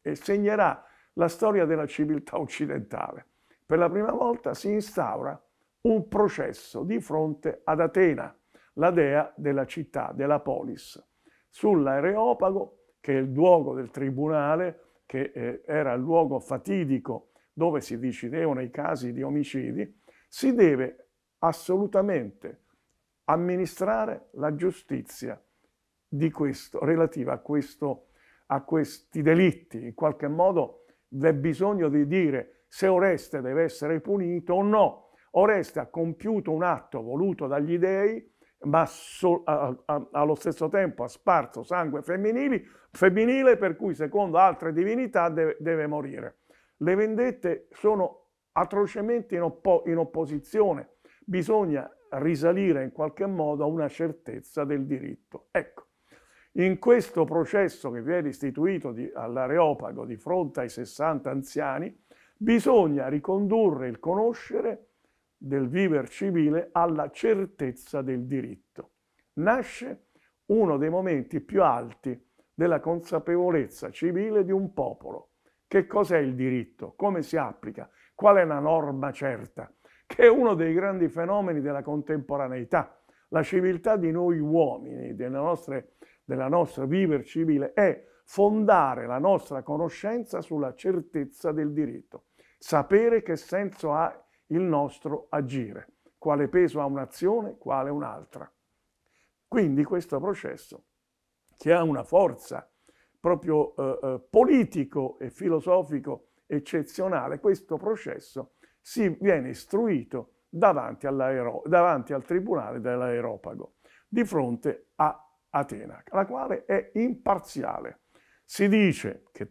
e segnerà la storia della civiltà occidentale. Per la prima volta si instaura un processo di fronte ad Atena, la dea della città, della polis, sull'Areopago, che è il luogo del tribunale, che era il luogo fatidico dove si decidevano i casi di omicidi. Si deve assolutamente amministrare la giustizia di questo, relativa a questi delitti. In qualche modo vi è bisogno di dire se Oreste deve essere punito o no. Oreste ha compiuto un atto voluto dagli dei, ma allo stesso tempo ha sparso sangue femminile, per cui secondo altre divinità deve morire. Le vendette sono atrocemente in opposizione. Bisogna risalire in qualche modo a una certezza del diritto. Ecco, in questo processo che viene istituito all'Areopago di fronte ai 60 anziani, bisogna ricondurre il conoscere del viver civile alla certezza del diritto. Nasce uno dei momenti più alti della consapevolezza civile di un popolo. Che cos'è il diritto? Come si applica? Qual è la norma certa? Che è uno dei grandi fenomeni della contemporaneità. La civiltà di noi uomini, della nostra viver civile, è fondare la nostra conoscenza sulla certezza del diritto. Sapere che senso ha il nostro agire, quale peso ha un'azione, quale un'altra. Quindi questo processo, che ha una forza proprio politico e filosofico eccezionale, questo processo viene istruito davanti al tribunale dell'Areopago, di fronte a Atena, la quale è imparziale. Si dice che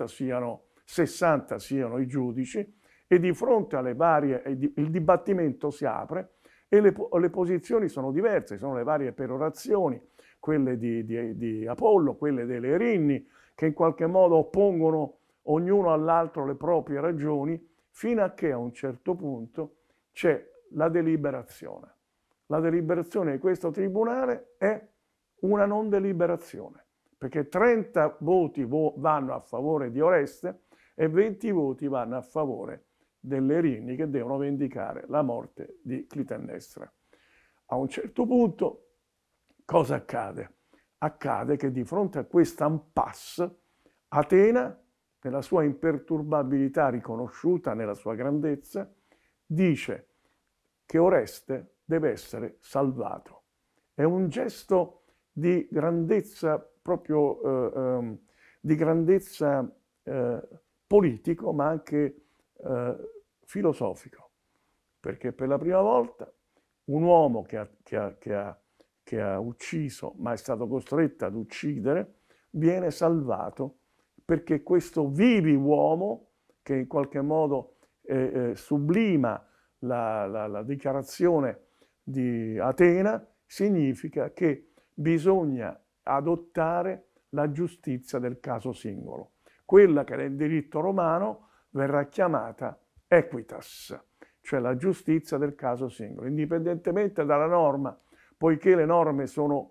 60 siano i giudici, e di fronte alle varie, il dibattimento si apre e le posizioni sono diverse, sono le varie perorazioni, quelle di Apollo, quelle delle Erinni, che in qualche modo oppongono ognuno all'altro le proprie ragioni, fino a che a un certo punto c'è la deliberazione. La deliberazione di questo tribunale è una non deliberazione, perché 30 voti vanno a favore di Oreste e 20 voti vanno a favore delle Erinni, che devono vendicare la morte di Clitennestra. A un certo punto cosa accade? Accade che di fronte a questa impasse Atena, nella sua imperturbabilità riconosciuta nella sua grandezza, dice che Oreste deve essere salvato. È un gesto di grandezza proprio di grandezza politico, ma anche filosofico, perché per la prima volta un uomo che ha ucciso, ma è stato costretto ad uccidere, viene salvato, perché questo vivi uomo, che in qualche modo sublima la dichiarazione di Atena, significa che bisogna adottare la giustizia del caso singolo, quella che nel diritto romano verrà chiamata equitas, cioè la giustizia del caso singolo, indipendentemente dalla norma, poiché le norme sono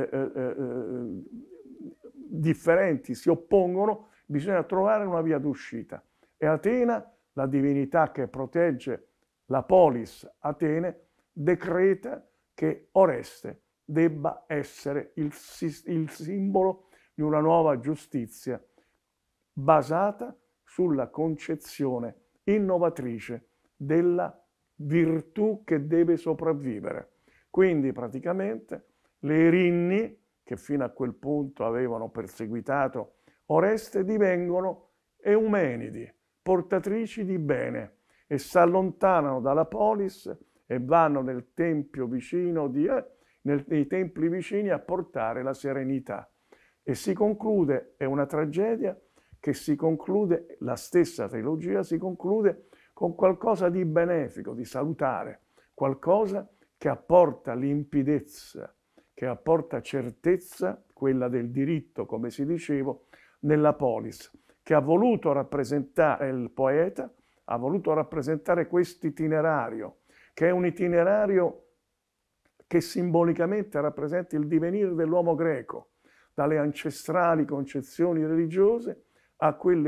differenti, si oppongono, bisogna trovare una via d'uscita. E Atena, la divinità che protegge la polis Atene, decreta che Oreste debba essere il simbolo di una nuova giustizia basata sulla concezione innovatrice della virtù che deve sopravvivere. Quindi praticamente le Erinni, che fino a quel punto avevano perseguitato Oreste, divengono Eumenidi, portatrici di bene, e si allontanano dalla polis e vanno nel tempio vicino nei templi vicini a portare la serenità. E si conclude, è una tragedia che si conclude, la stessa trilogia si conclude con qualcosa di benefico, di salutare, qualcosa che apporta limpidezza, che apporta certezza, quella del diritto, come si diceva, nella polis, che ha voluto rappresentare, il poeta ha voluto rappresentare questo itinerario, che è un itinerario che simbolicamente rappresenta il divenire dell'uomo greco, dalle ancestrali concezioni religiose a quelle